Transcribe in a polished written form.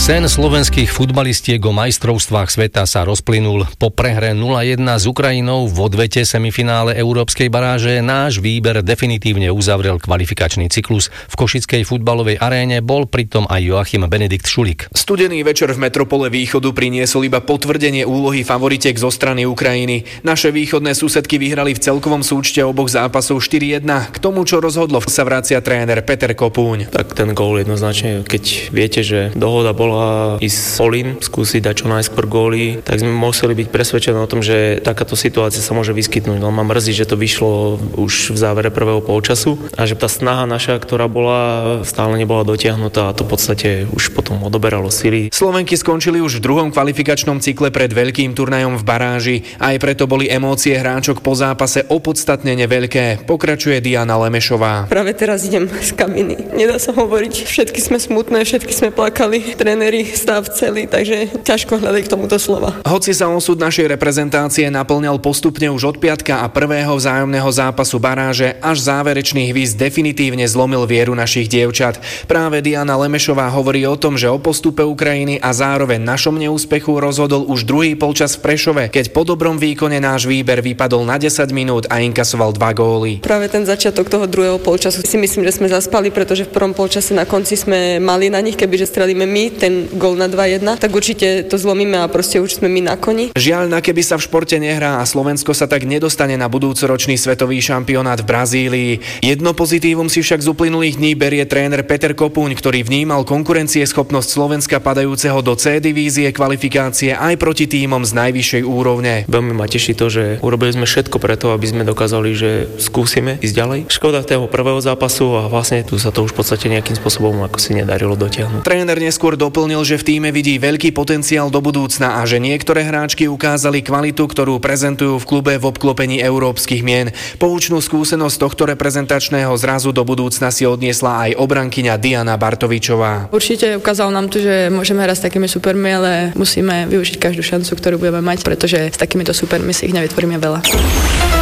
Sen slovenských futbalistiek o majstrovstvách sveta sa rozplynul. Po prehre 0-1 s Ukrajinou v odvete semifinále európskej baráže náš výber definitívne uzavrel kvalifikačný cyklus. V košickej futbalovej aréne bol pritom aj Joachim Benedikt Šulik. Studený večer v metropole Východu priniesol iba potvrdenie úlohy favoritiek zo strany Ukrajiny. Naše východné susedky vyhrali v celkovom súčte oboch zápasov 4-1. K tomu, čo rozhodlo, sa vracia tréner Peter Kopúň. Tak ten gól jednoznačne, keď viete, že dohoda bola ísť all-in, skúsiť dať čo najskôr góly, tak sme museli byť presvedčení o tom, že takáto situácia sa môže vyskytnúť. No ma mrzí, že to vyšlo už v závere prvého polčasu a že tá snaha naša, ktorá bola, stále nebola dotiahnutá a to v podstate už potom odoberalo sily. Slovenky skončili už v druhom kvalifikačnom cykle pred veľkým turnajom v baráži. Aj preto boli emócie hráčok po zápase opodstatnene veľké. Pokračuje Diana Lemešová. Práve teraz idem z kabiny. Nedá sa hovoriť. Všetky sme smutné, všetky sme plakali. Tréneri, stav celý, takže ťažko hľadať k tomuto slova. Hoci sa osud našej reprezentácie naplňal postupne už od piatka a prvého vzájomného zápasu baráže, až záverečný hvízd definitívne zlomil vieru našich dievčat. Práve Diana Lemešová hovorí o tom, že o postupe Ukrajiny a zároveň našom neúspechu rozhodol už druhý polčas v Prešove, keď po dobrom výkone náš výber vypadol na 10 minút a inkasoval 2 góly. Práve ten začiatok toho druhého polčasu si myslím, že sme zaspali, pretože v prvom polčase na konci sme mali na nich, kebyže strelíme my ten gól na 2-1, tak určite to zlomíme a proste už sme my na koni. Žiaľ, keby sa v športe nehrá a Slovensko sa tak nedostane na budúcoročný svetový šampionát v Brazílii. Jedno pozitívum si však z uplynulých dní berie tréner Peter Kopúň, ktorý vnímal konkurencieschopnosť Slovenska padajúceho do C divízie kvalifikácie aj proti tímom z najvyššej úrovne. Veľmi ma teší to, že urobili sme všetko preto, aby sme dokázali, že skúsime ísť ďalej. Škoda toho prvého zápasu a vlastne tu sa to už v podstate nejakým spôsobom ako si nedarilo dotiahnuť. Tréner neskôr doplnil, že v tíme vidí veľký potenciál do budúcna a že niektoré hráčky ukázali kvalitu, ktorú prezentujú v klube v obklopení európskych mien. Poučnú skúsenosť tohto reprezentačného zrazu do budúcna si odniesla aj obrankyňa Diana Bartovičová. Určite ukázal nám to, že môžeme hrať s takými supermi, ale musíme využiť každú šancu, ktorú budeme mať, pretože s takýmito supermi si ich nevytvoríme veľa.